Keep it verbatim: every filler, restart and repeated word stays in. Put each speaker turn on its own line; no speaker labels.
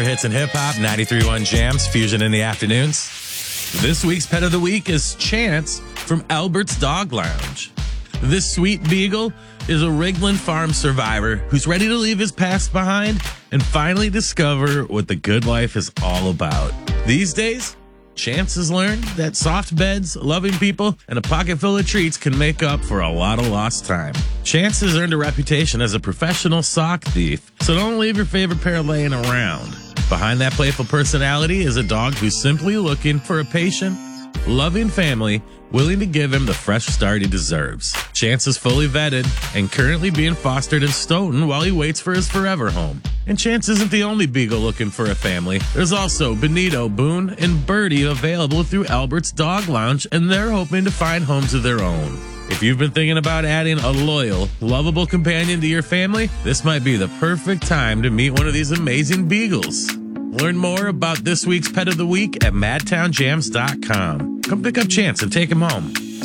Hits and hip hop, ninety-three point one Jams, Fusion in the afternoons. This week's pet of the week is Chance from Albert's Dog Lounge. This sweet beagle is a Rigland Farm survivor who's ready to leave his past behind and finally discover what the good life is all about. These days, Chance has learned that soft beds, loving people, and a pocket full of treats can make up for a lot of lost time. Chance has earned a reputation as a professional sock thief, so don't leave your favorite pair laying around. Behind that playful personality is a dog who's simply looking for a patient, loving family willing to give him the fresh start he deserves. Chance is fully vetted and currently being fostered in Stoughton while he waits for his forever home. And Chance isn't the only beagle looking for a family. There's also Benito, Boone, and Birdie available through Albert's Dog Lounge, and they're hoping to find homes of their own. If you've been thinking about adding a loyal, lovable companion to your family, this might be the perfect time to meet one of these amazing beagles. Learn more about this week's Pet of the Week at mad town jams dot com. Come pick up Chance and take him home.